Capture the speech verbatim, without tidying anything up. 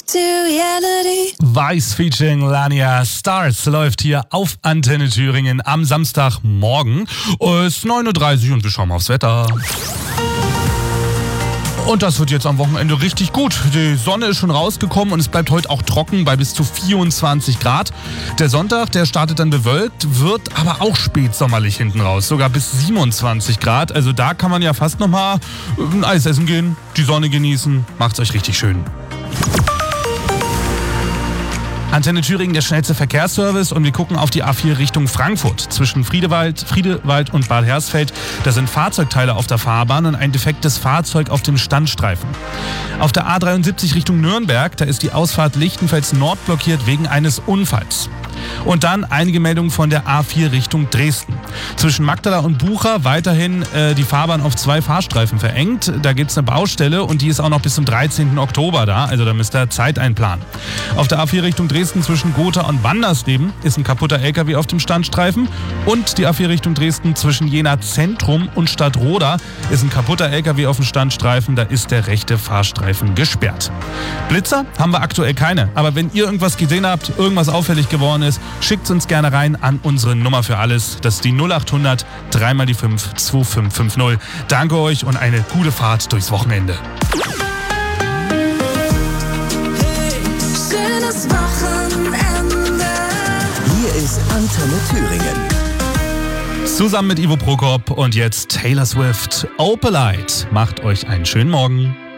to reality. Weiß featuring Lania Stars läuft hier auf Antenne Thüringen am Samstagmorgen. Es ist neun Uhr dreißig und wir schauen mal aufs Wetter. Und das wird jetzt am Wochenende richtig gut. Die Sonne ist schon rausgekommen und es bleibt heute auch trocken bei bis zu vierundzwanzig Grad. Der Sonntag, der startet dann bewölkt, wird aber auch spätsommerlich hinten raus. Sogar bis siebenundzwanzig Grad. Also da kann man ja fast nochmal ein Eis essen gehen, die Sonne genießen. Macht's euch richtig schön. Antenne Thüringen, der schnellste Verkehrsservice, und wir gucken auf die A vier Richtung Frankfurt. Zwischen Friedewald, Friedewald und Bad Hersfeld, da sind Fahrzeugteile auf der Fahrbahn und ein defektes Fahrzeug auf dem Standstreifen. Auf der A dreiundsiebzig Richtung Nürnberg, da ist die Ausfahrt Lichtenfels Nord blockiert wegen eines Unfalls. Und dann einige Meldungen von der A vier Richtung Dresden. Zwischen Magdala und Bucha weiterhin äh, die Fahrbahn auf zwei Fahrstreifen verengt. Da gibt es eine Baustelle und die ist auch noch bis zum dreizehnten Oktober da. Also da müsst ihr Zeit einplanen. Auf der A vier Richtung Dresden zwischen Gotha und Wandersleben ist ein kaputter L K W auf dem Standstreifen. Und die A vier Richtung Dresden zwischen Jena Zentrum und Stadtroda ist ein kaputter L K W auf dem Standstreifen. Da ist der rechte Fahrstreifen gesperrt. Blitzer haben wir aktuell keine. Aber wenn ihr irgendwas gesehen habt, irgendwas auffällig geworden ist, schickt uns gerne rein an unsere Nummer für alles. Das ist die null acht hundert drei mal die fünf zwei fünf fünf null. Danke euch und eine gute Fahrt durchs Wochenende. Hey, schönes Wochenende. Hier ist Antenne Thüringen. Zusammen mit Ivo Prokop und jetzt Taylor Swift, Opalite. Macht euch einen schönen Morgen.